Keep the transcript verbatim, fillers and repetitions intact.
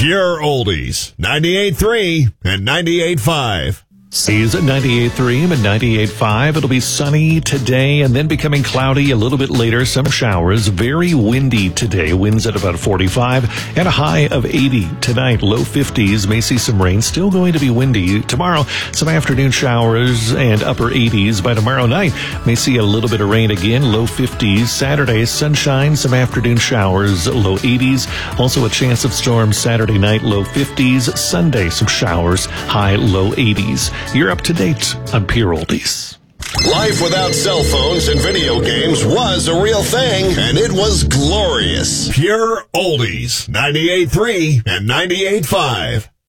Pure Oldies, ninety-eight point three and ninety-eight point five. Seas at ninety-eight point three and ninety-eight point five. It'll be sunny today and then becoming cloudy a little bit later. Some showers. Very windy today. Winds at about forty-five and a high of eighty tonight. Low fifties. May see some rain. Still going to be windy. Tomorrow, some afternoon showers and upper eighties. By tomorrow night, may see a little bit of rain again. Low fifties. Saturday, sunshine. Some afternoon showers. Low eighties. Also a chance of storms Saturday night. Low fifties. Sunday, some showers. High low eighties. You're up to date on Pure Oldies. Life without cell phones and video games was a real thing, and it was glorious. Pure Oldies, ninety-eight point three and ninety-eight point five.